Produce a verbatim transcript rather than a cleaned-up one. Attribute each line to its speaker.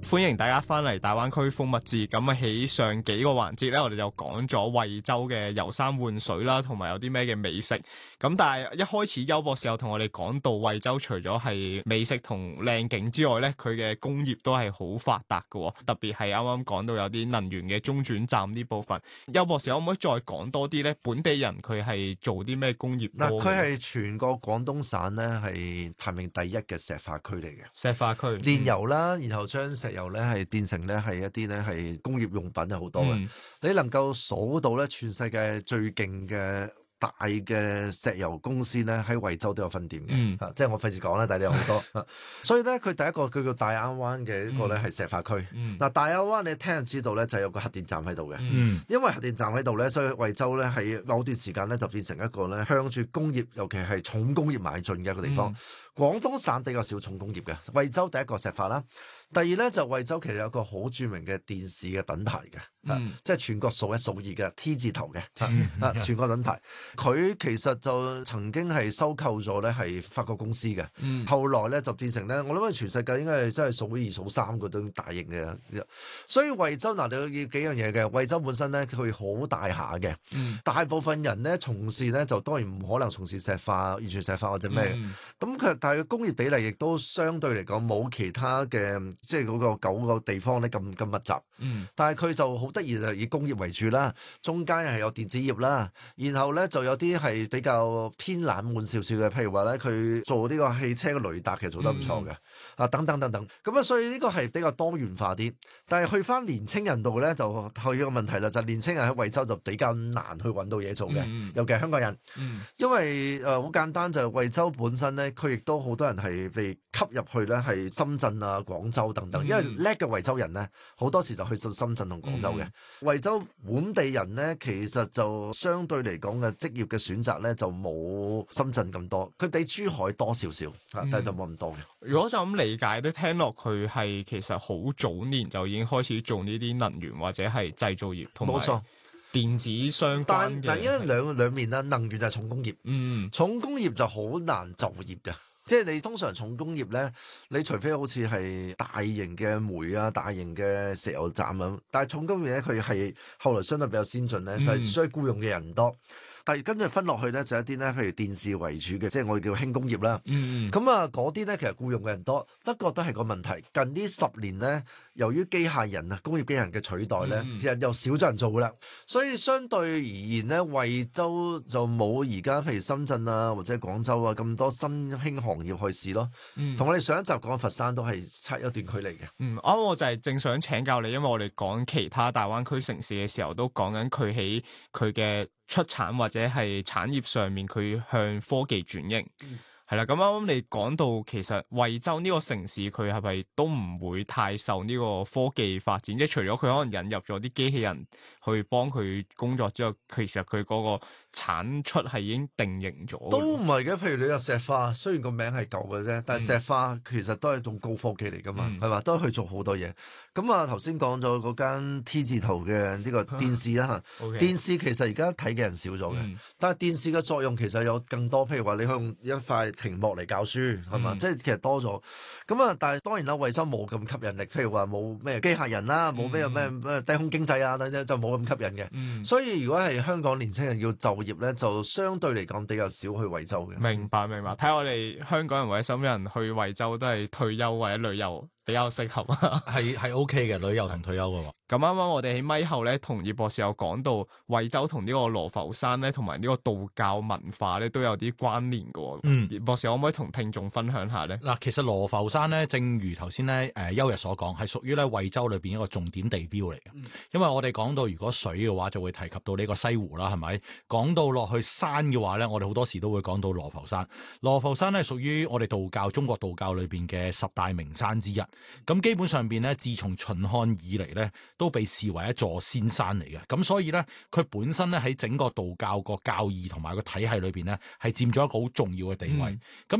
Speaker 1: 歡迎大家翻嚟大灣區風物誌。咁啊，喺上幾個環節咧，我哋就講咗惠州嘅遊山玩水啦，同埋有啲咩嘅美食。咁但係一開始邱博士有同我哋講到惠州除咗係美食同靚景之外咧，佢嘅工業都係好發達嘅，特別係啱啱講到有啲能源嘅中轉站呢部分。邱博士可唔可以再講多啲咧？本地人佢係做啲咩工業多？
Speaker 2: 嗱，佢係全個廣東省咧係排名第一嘅石化區嚟嘅。
Speaker 1: 石化區
Speaker 2: 煉油啦，然後將石油咧係變成咧係一啲咧係工業用品，係好多嘅。嗯、你能夠數到咧全世界最勁嘅大嘅石油公司咧喺惠州都有分店嘅，嗯啊、即係我費事講啦，但係你有好多。所以咧，佢第一個叫做大亞灣嘅一個咧係石化區。嗱、嗯，大亞灣你聽人知道咧就有個核電站喺度嘅，嗯、因為核電站喺度咧，所以惠州咧喺某段時間咧就變成一個咧向住工業，尤其係重工業邁進嘅一個地方。嗯、廣東省比較少重工業嘅，惠州第一個石化啦。第二咧就惠州其實有個好著名嘅電視嘅品牌嘅，嗯啊，即係全國數一數二嘅 T 字頭嘅，啊，全國品牌。佢其實就曾經係收購咗咧係法國公司嘅，嗯、後來咧就變成咧，我諗喺全世界應該係真係數一二數三嗰種大型嘅。所以惠州嗱，你要幾樣嘢嘅，惠州本身咧佢好大下嘅，嗯、大部分人咧從事咧就當然唔可能從事石化、完全石化或者咩，咁佢、嗯、但係工業比例亦都相對嚟講冇其他嘅。即係嗰個九個地方咧咁咁密集，嗯、但係佢就好得意就以工業為主啦，中間係有電子業啦，然後咧就有啲係比較偏冷門少少嘅，譬如話咧佢做呢個汽車嘅雷達其實做得唔錯嘅，嗯、啊等等等等，咁啊所以呢個係比較多元化啲，但係去翻年青人度咧就去一個問題啦，就係、年青人喺惠州就比較難去揾到嘢做嘅，嗯、尤其係香港人，嗯、因為誒好、呃、簡單就係惠州本身咧，佢亦都好多人係被吸入去咧係深圳啊、廣州等等，因為叻嘅惠州人咧，好多時就去到深圳同廣州嘅。惠州本地人咧，其實就相對嚟講嘅職業嘅選擇咧，就冇深圳咁多，佢比珠海多少少，但係就冇咁多嘅。
Speaker 1: 如果就咁理解，都聽落佢係其實好早年就已經開始做呢啲能源或者係製造業同埋電子相關嘅。
Speaker 2: 但係因為兩兩面啦，能源就係重工業，嗯，重工業就好難就業嘅。即係你通常重工業咧，你除非好似係大型嘅煤啊、大型嘅石油站咁，但係重工業咧佢係後來相對比較先進咧，就係、是、需要僱用嘅人多。但係跟住分落去咧，就一啲咧，譬如電視為主嘅，即係我哋叫輕工業啦。咁啊、嗯，嗰啲咧其實僱用嘅人多，不過都係個問題。近呢十年咧，由於機械人啊、工業機械人嘅取代咧，其實、嗯、又少咗人做噶啦。所以相對而言咧，惠州就冇而家譬如深圳啊或者廣州啊咁多新興行業去試咯。同、嗯、我哋上一集講佛山都係差一段距離嘅。
Speaker 1: 嗯，啱，我就係正想請教你，因為我哋講其他大灣區城市嘅時候，都講緊佢喺佢嘅出產或者係產業上面，佢向科技轉型。嗯係啦，咁啱啱你講到其實惠州呢個城市佢係咪都唔會太受呢個科技發展？即係除咗佢可能引入咗啲機器人去幫佢工作之後，其實佢嗰個產出係已經定型咗。
Speaker 2: 都唔係嘅，譬如你話石化，雖然個名係舊嘅啫，但係石化其實都係一種高科技嚟噶嘛，係嘛、嗯，都係去做好多嘢。咁啊，頭先講咗嗰間 T 字頭嘅呢個電視啦嚇， Okay. 電視其實而家睇嘅人少咗嘅，嗯、但係電視嘅作用其實有更多，譬如話你用一塊屏幕嚟教書係嘛，即係、嗯、其實多咗。咁啊，但係當然啦，惠州冇咁吸引力，譬如話冇咩機械人啦，冇咩咩咩低空經濟啊，等等就冇咁吸引嘅。嗯、所以如果係香港年輕人要就業咧，就相對嚟講比較少去惠州嘅。
Speaker 1: 明白明白，睇下我哋香港人或者深圳人去惠州都係退休或者旅遊比較適合啊，
Speaker 3: 係係 OK 嘅，旅遊同退休嘅話。
Speaker 1: 咁啱啱我哋喺咪後咧，同葉博士有講到惠州同呢個羅浮山咧，同埋呢個道教文化咧都有啲關聯嘅。嗯，葉博士可唔可以同聽眾分享下咧？
Speaker 3: 嗱，其實羅浮山咧，正如頭先咧誒邱日所講，係屬於咧惠州裏邊一個重點地標嚟嘅。嗯、因為我哋講到如果水嘅話，就會提及到呢個西湖啦，係咪？講到落去山嘅話咧，我哋好多時都會講到羅浮山。羅浮山咧屬於我哋道教中國道教裏邊嘅十大名山之一。咁基本上邊咧，自從秦漢以嚟咧，都被視為一座仙山嚟嘅。咁所以咧，佢本身咧喺整個道教個教義同埋個體系裏邊咧，係佔咗一個好重要嘅地位。咁、嗯、